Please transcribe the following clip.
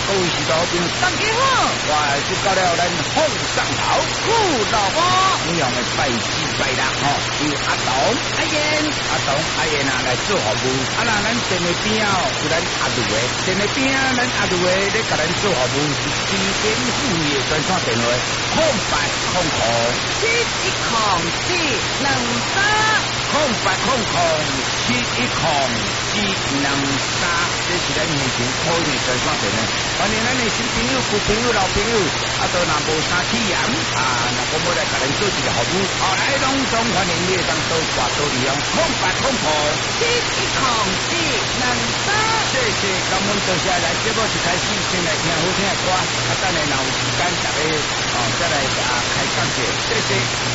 各位是老朋友， 大家好， 我就到了咱凤上楼， 顾老婆， 同样的拜师拜啦，有阿董、 阿燕、 阿燕啊来做服务，啊那咱店的边啊，有咱阿杜的，店的边啊，咱阿杜的咧甲咱做服务，是七点富裕的专线电话，空白空空 710423。 空白空空710423，这是咱目前可以的专线电话。欢迎咱的新朋友、旧朋友、老朋友，啊，都若无啥体验啊，若讲要来甲咱做一个服务，来拢总欢迎你当多挂多利用，空白空空 710423。 谢谢，感恩多谢来节目一开始先来听好听的歌，啊，等下若有时间大家再来开讲者，谢谢。